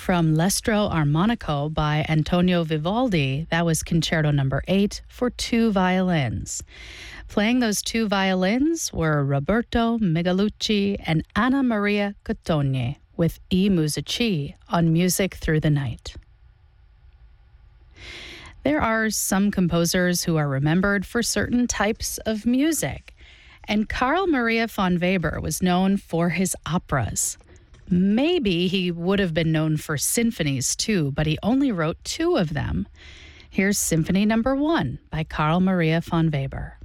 from L'Estro Armonico by Antonio Vivaldi. That was Concerto Number 8 for 2 violins. Playing those 2 violins were Roberto Migalucci and Anna Maria Cottone with I Musici on Music Through the Night. There are some composers who are remembered for certain types of music, and Carl Maria von Weber was known for his operas. Maybe he would have been known for symphonies too, but he only wrote 2 of them. Here's Symphony Number 1 by Carl Maria von Weber.